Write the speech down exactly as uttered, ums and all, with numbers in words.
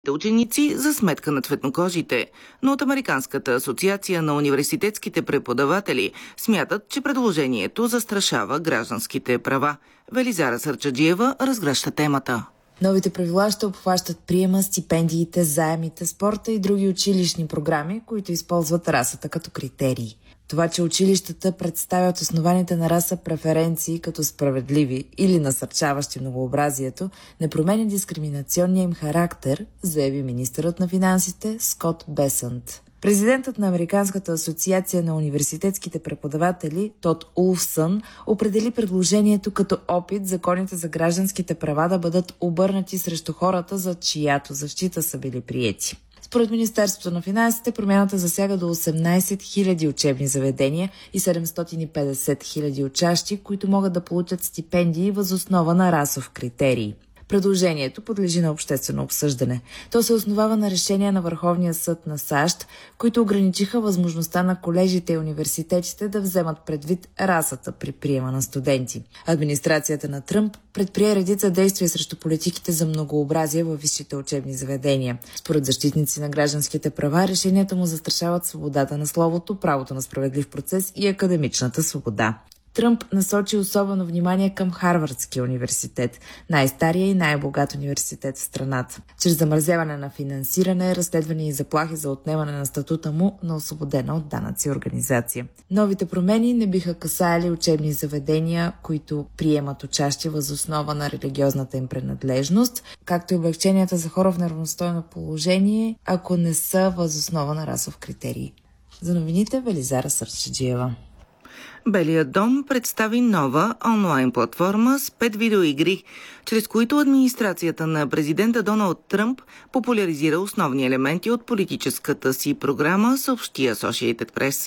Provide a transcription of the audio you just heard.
ученици за сметка на цветнокожите, но от Американската асоциация на университетските преподаватели смятат, че предложението застрашава гражданските права. Велизара Сърчаджиева разгръща темата. Новите правила ще обхващат приема, стипендиите, заемите, спорта и други училищни програми, които използват расата като критерии. Това, че училищата представят основаните на раса преференции като справедливи или насърчаващи многообразието, не променя дискриминационния им характер, заяви министърът на финансите Скот Бесънт. Президентът на Американската асоциация на университетските преподаватели Тод Улфсън определи предложението като опит законите за гражданските права да бъдат обърнати срещу хората, за чиято защита са били приети. Според Министерството на финансите, промяната засяга до осемнайсет хиляди учебни заведения и седемстотин и петдесет хиляди учащи, които могат да получат стипендии въз основа на расов критерий. Предложението подлежи на обществено обсъждане. То се основава на решения на Върховния съд на САЩ, които ограничиха възможността на колежите и университетите да вземат предвид расата при приема на студенти. Администрацията на Тръмп предприе редица действия срещу политиките за многообразие във висшите учебни заведения. Според защитници на гражданските права, решенията му застрашават свободата на словото, правото на справедлив процес и академичната свобода. Тръмп насочи особено внимание към Харвардския университет, най-стария и най-богат университет в страната. Чрез замразяване на финансиране, разследване и заплахи за отнемане на статута му на освободена от данъци организация. Новите промени не биха касаели учебни заведения, които приемат участие въз основа на религиозната им принадлежност, както и облекченията за хора в неравностойно положение, ако не са въз основа на расов критерий. За новините Велизара Сърчаджиева. Белият дом представи нова онлайн платформа с пет видеоигри, чрез които администрацията на президента Доналд Тръмп популяризира основни елементи от политическата си програма, съобщи Associated Press.